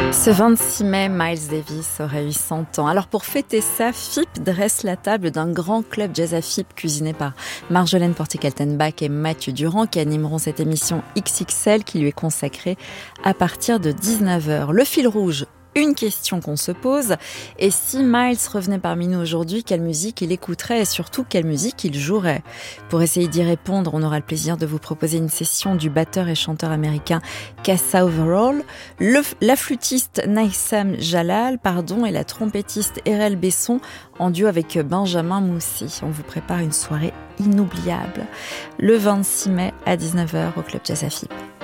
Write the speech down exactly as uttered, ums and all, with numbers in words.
Ce vingt-six mai, Miles Davis aurait eu cent ans. Alors pour fêter ça, F I P dresse la table d'un grand club jazz à F I P cuisiné par Marjolaine Porté-Kaltenbach et Mathieu Durand qui animeront cette émission X X L qui lui est consacrée à partir de dix-neuf heures. Le fil rouge, une question qu'on se pose, et si Miles revenait parmi nous aujourd'hui, quelle musique il écouterait et surtout quelle musique il jouerait? Pour essayer d'y répondre, on aura le plaisir de vous proposer une session du batteur et chanteur américain Cassa Overall, le, la flûtiste Naïsam Jalal, pardon, et la trompettiste Erel Besson en duo avec Benjamin Moussi. On vous prépare une soirée inoubliable le vingt-six mai à dix-neuf heures au Club Jazz à F I P.